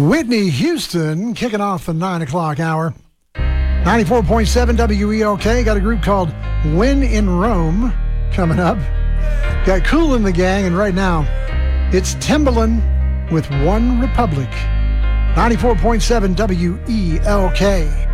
Whitney Houston kicking off the 9 o'clock hour. 94.7 WELK. Got a group called When in Rome coming up. Got Kool in the Gang, and right now it's Timbaland with One Republic. 94.7 WELK.